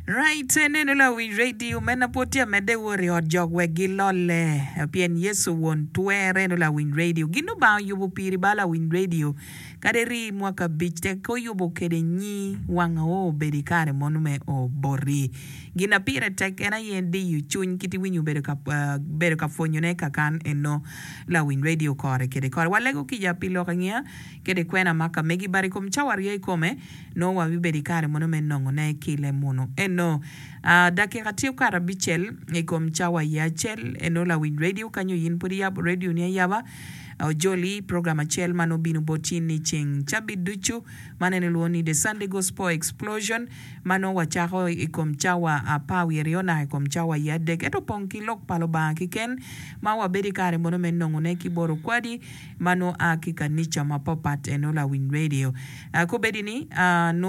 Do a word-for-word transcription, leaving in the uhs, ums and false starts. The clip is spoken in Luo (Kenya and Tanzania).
Right, neno la wi radio mena potia mede wori od jogwe gilole pien yesu won tuere no la win radio gino ba yubo piri bala win radio kaderi mwaka bichte ko yubo kede nyi wanga o bedikare monume o bori gina pire tekena yendi yu chuny kiti winyu bedo ka uh, bedo ka fonyo ne kakan eno la win radio kore kede kore walego kija pilo kanya kede kwena maka megi bari kom chawari ye kome no wa bedikare monume nongo ne kile mono no uh, dakika tiu kara bichel ekom chawa ya chel eno la win radio kanyo yin puri yab radio ni yaba uh, joli programa chel mano binu botini ching chabi duchu manene luoni the Sunday Gospel Explosion mano wachaho ekom chawa apawi riona ekom chawa ya dek eto ponki lok palo ba kiken ma wabedi kare mono menongo ne kiboro kwadi mano akika nicha mapopat eno la win radio uh, kubedi ni uh, no